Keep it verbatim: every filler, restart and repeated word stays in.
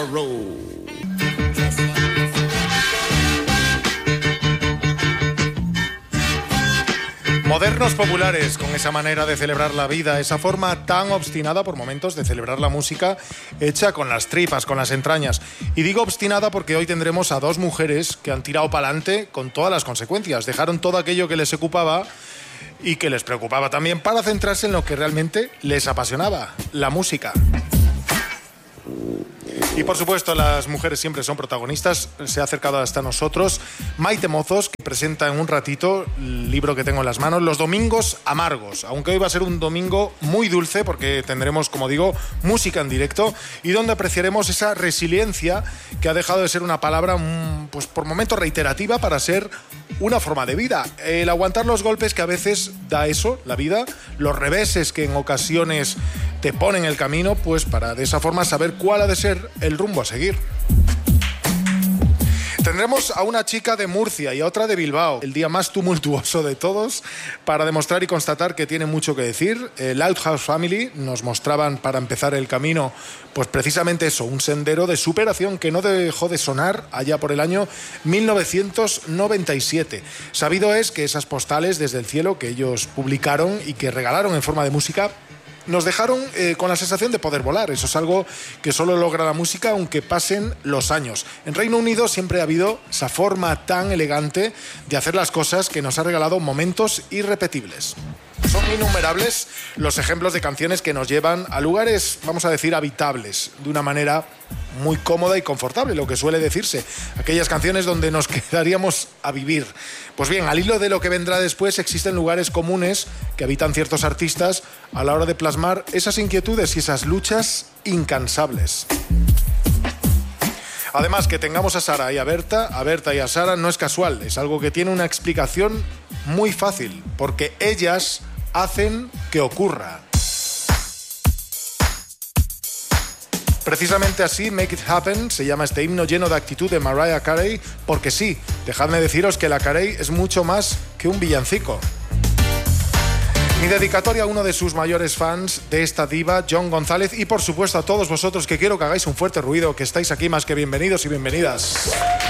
Modernos populares, con esa manera de celebrar la vida, esa forma tan obstinada por momentos de celebrar la música hecha con las tripas, con las entrañas. Y digo obstinada porque hoy tendremos a dos mujeres que han tirado para adelante con todas las consecuencias. Dejaron todo aquello que les ocupaba y que les preocupaba también para centrarse en lo que realmente les apasionaba, la música. Y por supuesto las mujeres siempre son protagonistas. Se ha acercado hasta nosotros Maite Mozos, que presenta en un ratito el libro que tengo en las manos, Los Domingos Amargos, aunque hoy va a ser un domingo muy dulce porque tendremos, como digo, música en directo y donde apreciaremos esa resiliencia que ha dejado de ser una palabra pues por momentos reiterativa para ser una forma de vida. El aguantar los golpes que a veces da eso, la vida, los reveses que en ocasiones te ponen el camino, pues para de esa forma saber cuál ha de ser el rumbo a seguir. Tendremos a una chica de Murcia y a otra de Bilbao, el día más tumultuoso de todos, para demostrar y constatar que tiene mucho que decir. El Lighthouse Family nos mostraban para empezar el camino, pues precisamente eso, un sendero de superación que no dejó de sonar allá por el año mil novecientos noventa y siete. Sabido es que esas postales desde el cielo que ellos publicaron y que regalaron en forma de música nos dejaron eh, con la sensación de poder volar. Eso es algo que solo logra la música aunque pasen los años. En Reino Unido siempre ha habido esa forma tan elegante de hacer las cosas que nos ha regalado momentos irrepetibles. Son innumerables los ejemplos de canciones que nos llevan a lugares, vamos a decir, habitables, de una manera muy cómoda y confortable, lo que suele decirse. Aquellas canciones donde nos quedaríamos a vivir. Pues bien, al hilo de lo que vendrá después, existen lugares comunes que habitan ciertos artistas a la hora de plasmar esas inquietudes y esas luchas incansables. Además, que tengamos a Sara y a Berta, a Berta y a Sara no es casual, es algo que tiene una explicación muy fácil, porque ellas hacen que ocurra. Precisamente así, Make It Happen, se llama este himno lleno de actitud de Mariah Carey, porque sí, dejadme deciros que la Carey es mucho más que un villancico. Mi dedicatoria a uno de sus mayores fans de esta diva, John González, y por supuesto a todos vosotros que quiero que hagáis un fuerte ruido, que estáis aquí más que bienvenidos y bienvenidas.